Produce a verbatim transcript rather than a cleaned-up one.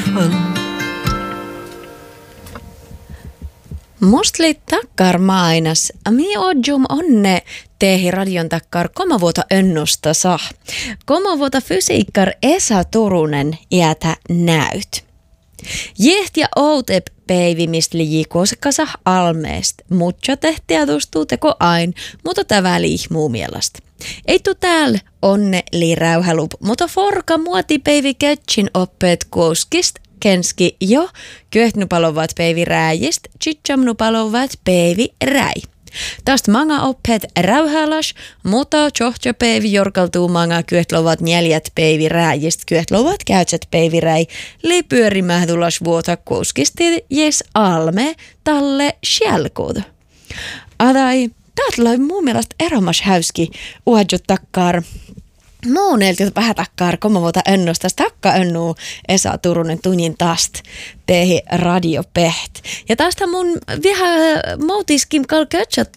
fan. Mostli takkar mainas. Mi odjum onne tehi radion takkar koma vuota önnosta sah. Koma vuota fysiikkar Esa Turunen iätä näyt. Jehti ja outep päivimistli koskasah almeest, mutta tehtiä tustuu teko ain, mutta tämä liihmuu mielast. Ei tu täällä onne li räyhälup, mutta forka muoti päivi ketsin oppeet koskist, kenski jo, kyöhtnupalovat päivi räjist, chichamnupalovat päivi räi. Tästä manga oppeet räyhälas, mutta tjohtja päivi jorkaltuu manga kyöhtlovat neljät päivi räjist, kyöhtlovat käytset päivi räi, li pyörimähtulas vuota koskisti jes alme talle själkud. Adai, täältä mun mielestä eromas häyski uadjut takkar. Muuneelti vähän takkar koma vuota önnosta, takka önnu Esa Turunen tunnin taast tehi radiopeht. Ja tästä mun vielä moutiskim kal kötsät